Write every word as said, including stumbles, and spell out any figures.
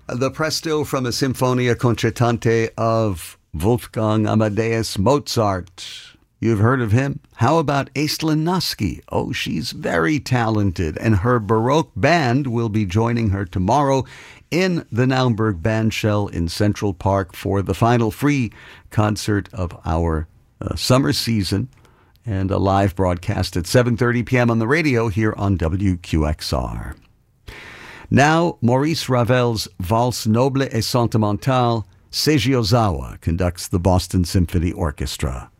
The Presto from a Sinfonia Concertante of Wolfgang Amadeus Mozart. You've heard of him? How about Aislinn Noski? Oh, she's very talented, and her Baroque band will be joining her tomorrow in the Naumburg Bandshell in Central Park for the final free concert of our uh, summer season, and a live broadcast at seven thirty p.m. on the radio here on W Q X R. Now, Maurice Ravel's Valse Noble et Sentimentale, Seiji Ozawa conducts the Boston Symphony Orchestra.